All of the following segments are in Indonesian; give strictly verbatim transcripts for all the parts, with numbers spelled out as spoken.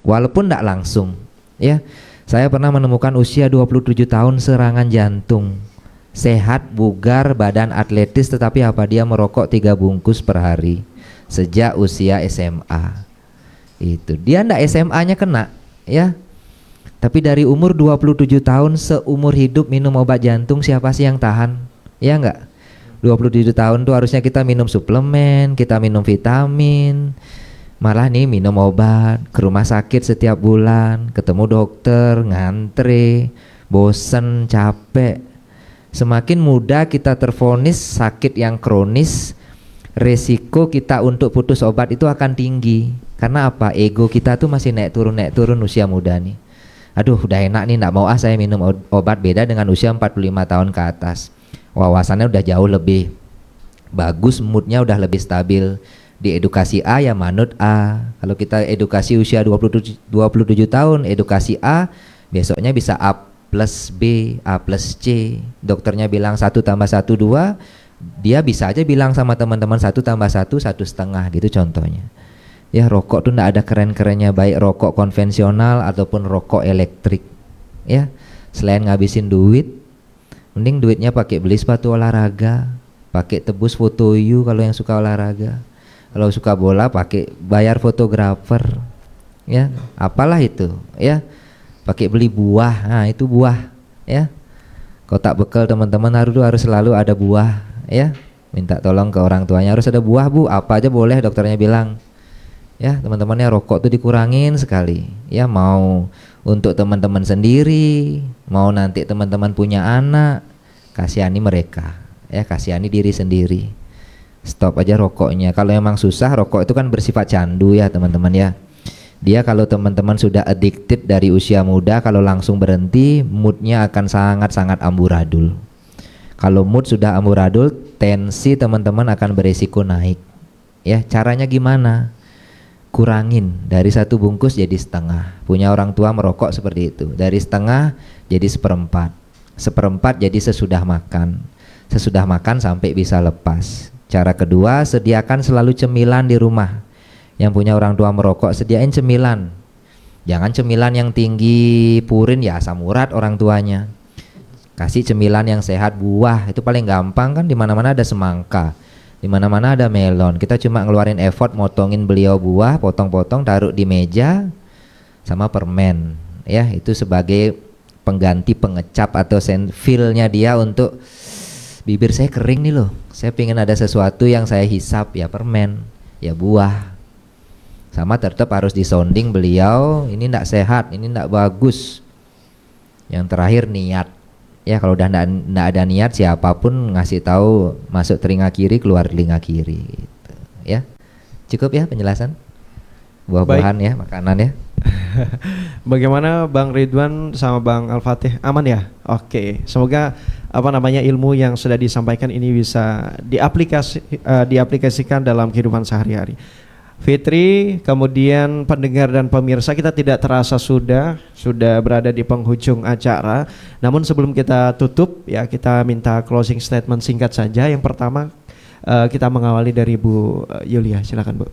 walaupun tidak langsung. Ya, saya pernah menemukan usia dua puluh tujuh tahun serangan jantung, sehat, bugar, badan atletis, tetapi apa dia merokok tiga bungkus per hari sejak usia S M A. Itu dia ndak S M A-nya kena, ya. Tapi dari umur dua puluh tujuh tahun seumur hidup minum obat jantung, siapa sih yang tahan? Ya enggak? dua puluh tujuh tahun tuh harusnya kita minum suplemen, kita minum vitamin. Malah nih minum obat, ke rumah sakit setiap bulan, ketemu dokter, ngantre, bosen, capek. Semakin mudah kita tervonis sakit yang kronis, resiko kita untuk putus obat itu akan tinggi. Karena apa? Ego kita tuh masih naik turun naik turun usia muda nih. Aduh udah enak nih, nggak mau ah saya minum obat. Beda dengan usia empat puluh lima tahun ke atas, wawasannya udah jauh lebih bagus, moodnya udah lebih stabil. Di edukasi A ya manut A. Kalau kita edukasi usia dua puluh tujuh tahun, edukasi A, besoknya bisa A plus B, A plus C. Dokternya bilang satu tambah satu dua, dia bisa aja bilang sama teman-teman satu tambah satu satu setengah gitu contohnya. Ya, rokok tuh ndak ada keren-kerennya, baik rokok konvensional ataupun rokok elektrik. Ya, selain ngabisin duit, mending duitnya pakai beli sepatu olahraga, pakai tebus foto you kalau yang suka olahraga. Kalau suka bola pakai bayar fotografer. Ya, apalah itu, ya. Pakai beli buah. Nah, itu buah, ya. Kotak bekal teman-teman harus harus selalu ada buah, ya. Minta tolong ke orang tuanya, harus ada buah, Bu. Apa aja boleh, dokternya bilang. Ya, teman-temannya rokok tuh dikurangin sekali. Ya, mau untuk teman-teman sendiri, mau nanti teman-teman punya anak, kasihani mereka. Ya, kasihani diri sendiri. Stop aja rokoknya. Kalau emang susah, rokok itu kan bersifat candu ya teman-teman ya. Dia kalau teman-teman sudah addicted dari usia muda, kalau langsung berhenti, moodnya akan sangat-sangat amburadul. Kalau mood sudah amburadul, tensi teman-teman akan beresiko naik. Ya, caranya gimana? Kurangin dari satu bungkus jadi setengah. Punya orang tua merokok seperti itu, dari setengah jadi seperempat, seperempat jadi sesudah makan, sesudah makan sampai bisa lepas. Cara kedua, sediakan selalu cemilan di rumah. Yang punya orang tua merokok, sediain cemilan. Jangan cemilan yang tinggi purin ya asam urat orang tuanya. Kasih cemilan yang sehat, buah itu paling gampang kan, di mana-mana ada semangka, di mana-mana ada melon. Kita cuma ngeluarin effort motongin beliau buah, potong-potong, taruh di meja sama permen. Ya, itu sebagai pengganti pengecap atau feel-nya dia untuk bibir saya kering nih loh. Saya pengen ada sesuatu yang saya hisap, ya permen, ya buah. Sama tetap harus disonding beliau, ini ndak sehat, ini ndak bagus. Yang terakhir niat. Ya, kalau udah ndak ada niat, siapapun ngasih tahu masuk telinga kiri keluar telinga kiri gitu. Ya, cukup ya penjelasan buah-buahan ya, makanan ya. Bagaimana Bang Ridwan sama Bang Al-Fatih, aman ya? Oke, semoga apa namanya ilmu yang sudah disampaikan ini bisa diaplikasi, uh, diaplikasikan dalam kehidupan sehari-hari. Fitri, kemudian pendengar dan pemirsa, kita tidak terasa sudah sudah berada di penghujung acara. Namun sebelum kita tutup ya, kita minta closing statement singkat saja. Yang pertama uh, kita mengawali dari Bu Yulia, silakan Bu.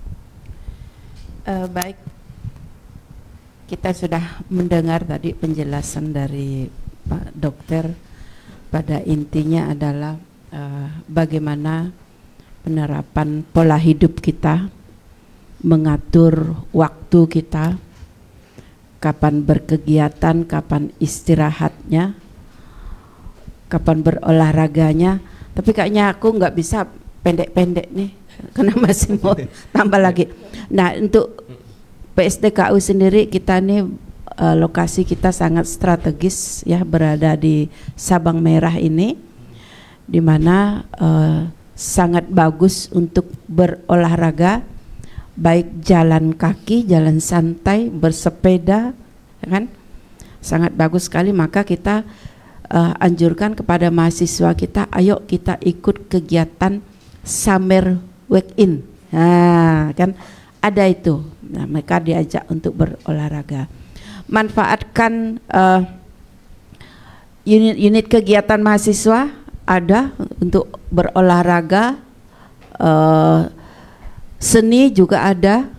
Uh, baik, kita sudah mendengar tadi penjelasan dari Pak Dokter. Pada intinya adalah uh, bagaimana penerapan pola hidup kita, mengatur waktu kita, kapan berkegiatan, kapan istirahatnya, kapan berolahraganya. Tapi kayaknya aku nggak bisa pendek-pendek nih, karena masih mau tambah lagi. Nah, untuk P S D K U sendiri, kita nih uh, lokasi kita sangat strategis ya, berada di Sabang Merah ini, di mana uh, sangat bagus untuk berolahraga, baik jalan kaki, jalan santai, bersepeda, kan, sangat bagus sekali. Maka kita uh, anjurkan kepada mahasiswa kita, ayo kita ikut kegiatan summer week-in. Nah, kan ada itu. Nah, mereka diajak untuk berolahraga. Manfaatkan uh, unit-unit kegiatan mahasiswa ada untuk berolahraga. Uh, Seni juga ada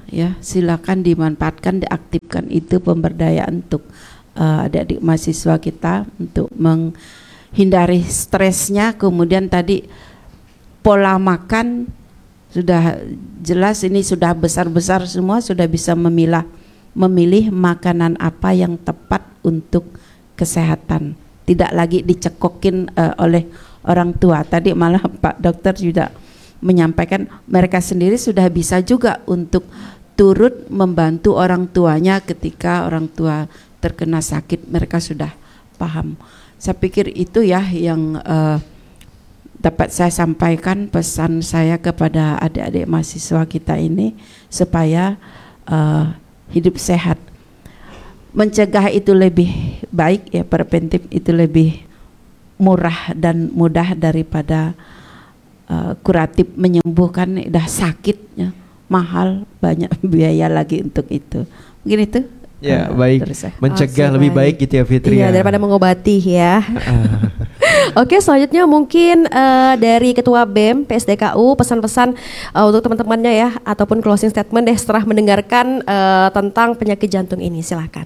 ya, silakan dimanfaatkan, diaktifkan itu pemberdayaan untuk uh, adik-adik mahasiswa kita untuk menghindari stresnya. Kemudian tadi pola makan sudah jelas, ini sudah besar-besar semua, sudah bisa memilah memilih makanan apa yang tepat untuk kesehatan, tidak lagi dicekokin uh, oleh orang tua. Tadi malah Pak Dokter juga menyampaikan mereka sendiri sudah bisa juga untuk turut membantu orang tuanya ketika orang tua terkena sakit, mereka sudah paham. Saya pikir itu ya yang uh, dapat saya sampaikan, pesan saya kepada adik-adik mahasiswa kita ini supaya uh, hidup sehat. Mencegah itu lebih baik ya, preventif itu lebih murah dan mudah daripada uh, kuratif, menyembuhkan udah sakitnya mahal, banyak biaya lagi untuk itu. Mungkin itu. Ya, uh, baik. Mencegah oh, lebih baik. baik gitu ya Fitri. Iya, ya. daripada mengobati ya. Oke, selanjutnya mungkin uh, dari Ketua B E M P S D K U pesan-pesan uh, untuk teman-temannya ya, ataupun closing statement deh setelah mendengarkan uh, tentang penyakit jantung ini. Silakan.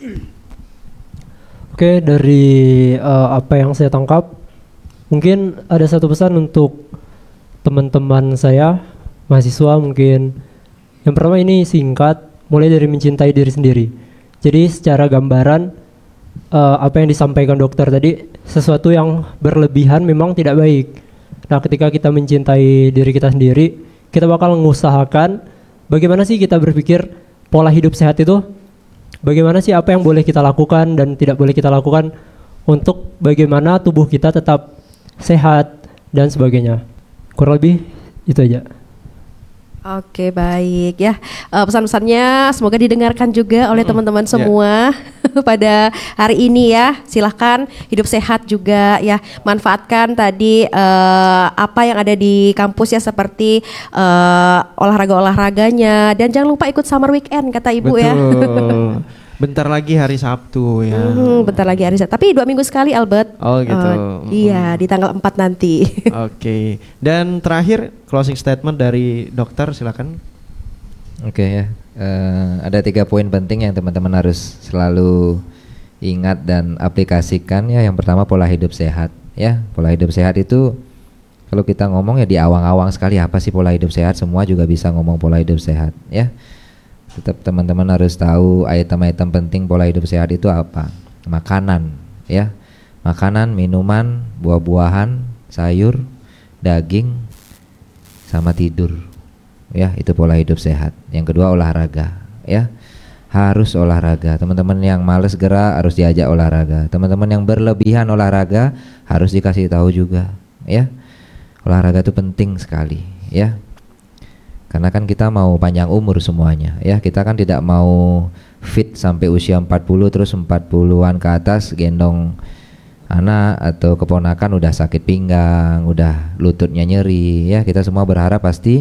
Oke, dari uh, apa yang saya tangkap, mungkin ada satu pesan untuk teman-teman saya, mahasiswa mungkin. Yang pertama ini singkat, mulai dari mencintai diri sendiri. Jadi secara gambaran, uh, apa yang disampaikan dokter tadi, sesuatu yang berlebihan memang tidak baik. Nah, ketika kita mencintai diri kita sendiri, kita bakal mengusahakan bagaimana sih kita berpikir pola hidup sehat itu, bagaimana sih apa yang boleh kita lakukan dan tidak boleh kita lakukan untuk bagaimana tubuh kita tetap sehat dan sebagainya. Kurang lebih itu aja. Oke, baik ya. Uh, pesan-pesannya semoga didengarkan juga oleh teman-teman semua yeah. pada hari ini ya. Silahkan hidup sehat juga ya. Manfaatkan tadi uh, apa yang ada di kampus ya, seperti uh, olahraga-olahraganya, dan jangan lupa ikut summer weekend kata Ibu. Betul. Ya. Bentar lagi hari Sabtu ya. Hmm, bentar lagi hari Sabtu. Tapi dua minggu sekali Albert. Oh gitu. Uh, iya, di tanggal empat nanti. Oke. Okay. Dan terakhir closing statement dari dokter, silakan. Oke okay, ya. Uh, ada tiga poin penting yang teman-teman harus selalu ingat dan aplikasikan ya. Yang pertama pola hidup sehat ya. Pola hidup sehat itu kalau kita ngomong ya di awang-awang sekali, apa sih pola hidup sehat? Semua juga bisa ngomong pola hidup sehat ya. Tetap teman-teman harus tahu item-item penting pola hidup sehat itu apa. Makanan ya, makanan, minuman, buah-buahan, sayur, daging, sama tidur ya, itu pola hidup sehat. Yang kedua olahraga ya, harus olahraga. Teman-teman yang males gerak harus diajak olahraga. Teman-teman yang berlebihan olahraga harus dikasih tahu juga ya. Olahraga itu penting sekali ya. Karena kan kita mau panjang umur semuanya ya. Kita kan tidak mau fit sampai usia empat puluh terus empat puluhan ke atas gendong anak atau keponakan udah sakit pinggang, udah lututnya nyeri ya. Kita semua berharap pasti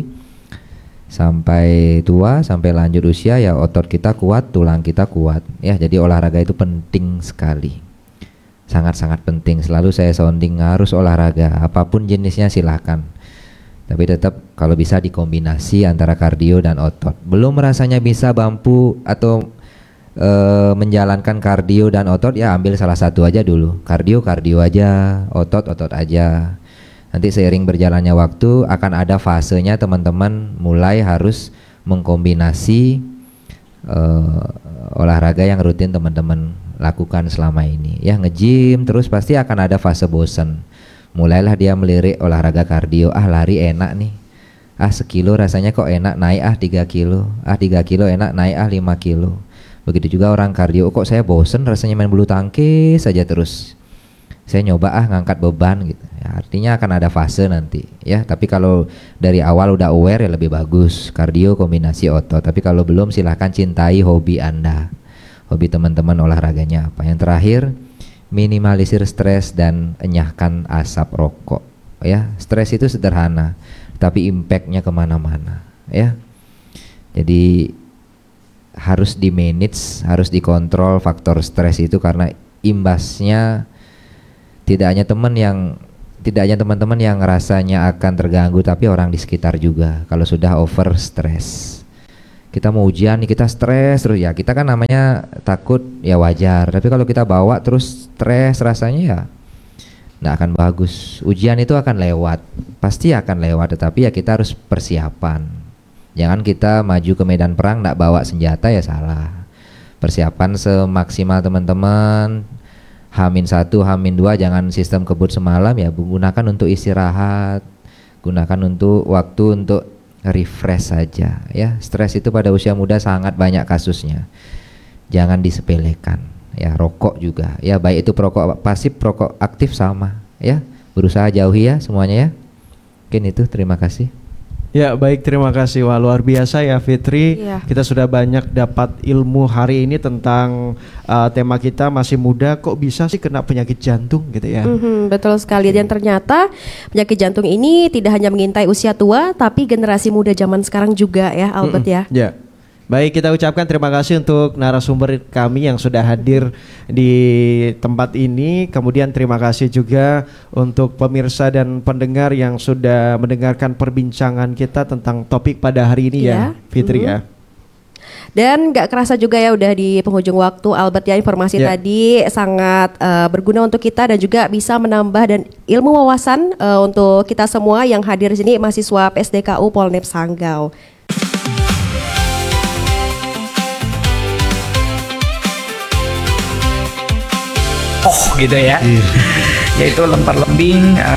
sampai tua, sampai lanjut usia ya otot kita kuat, tulang kita kuat ya. Jadi olahraga itu penting sekali, sangat-sangat penting. Selalu saya sounding harus olahraga, apapun jenisnya silahkan. Tapi tetap kalau bisa dikombinasi antara kardio dan otot. Belum rasanya bisa mampu atau e, menjalankan kardio dan otot, ya ambil salah satu aja dulu. Kardio kardio aja, otot otot aja. Nanti seiring berjalannya waktu akan ada fasenya teman-teman mulai harus mengkombinasi e, olahraga yang rutin teman-teman lakukan selama ini. Ya nge-gym terus pasti akan ada fase bosan. Mulailah dia melirik olahraga kardio, ah lari enak nih, ah sekilo rasanya kok enak, naik ah tiga kilo, ah tiga kilo enak, naik ah lima kilo. Begitu juga orang kardio, kok saya bosen rasanya main bulu tangkis saja terus, saya nyoba ah ngangkat beban gitu ya, artinya akan ada fase nanti ya. Tapi kalau dari awal udah aware ya lebih bagus, kardio kombinasi otot. Tapi kalau belum silahkan cintai hobi Anda, hobi teman-teman olahraganya apa. Yang terakhir, minimalisir stres dan enyahkan asap rokok ya. Stres itu sederhana tapi impactnya kemana-mana ya. Jadi harus di manage, harus dikontrol faktor stres itu, karena imbasnya tidak hanya teman yang tidak hanya teman-teman yang rasanya akan terganggu, tapi orang di sekitar juga kalau sudah over stres. kita mau ujian nih, kita stres terus ya, kita kan namanya takut ya wajar, tapi kalau kita bawa terus stres rasanya ya nggak akan bagus. Ujian itu akan lewat, pasti akan lewat, tetapi ya kita harus persiapan. Jangan kita maju ke medan perang nggak bawa senjata, ya salah. Persiapan semaksimal teman-teman. Hamin satu, hamin dua, jangan sistem kebut semalam ya, gunakan untuk istirahat, gunakan untuk waktu untuk refresh saja ya. Stres itu pada usia muda sangat banyak kasusnya, jangan disepelekan ya. Rokok juga ya, baik itu perokok pasif, perokok aktif sama ya, berusaha jauhi ya semuanya ya. Mungkin itu, terima kasih. Ya baik, terima kasih. Wah luar biasa ya Fitri. Iya. Kita sudah banyak dapat ilmu hari ini tentang uh, tema kita masih muda kok bisa sih kena penyakit jantung gitu ya. Mhm, betul sekali. Dan ternyata penyakit jantung ini tidak hanya mengintai usia tua, tapi generasi muda zaman sekarang juga ya, Albert ya. Ya. Baik, kita ucapkan terima kasih untuk narasumber kami yang sudah hadir di tempat ini. Kemudian terima kasih juga untuk pemirsa dan pendengar yang sudah mendengarkan perbincangan kita tentang topik pada hari ini ya, Ya. Fitri Mhm. ya. Dan gak kerasa juga ya udah di penghujung waktu, Albert ya. Informasi Ya. tadi sangat uh, berguna untuk kita dan juga bisa menambah dan ilmu wawasan uh, untuk kita semua yang hadir di sini, mahasiswa P S D K U Polnep Sanggau. Oh gitu ya, yaitu lempar lembing uh,